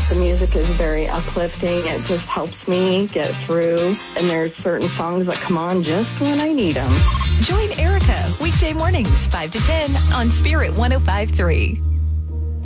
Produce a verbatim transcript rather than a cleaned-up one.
The music is very uplifting. It just helps me get through. And there's certain songs that come on just when I need them. Join Erica weekday mornings, five to ten on Spirit one oh five point three.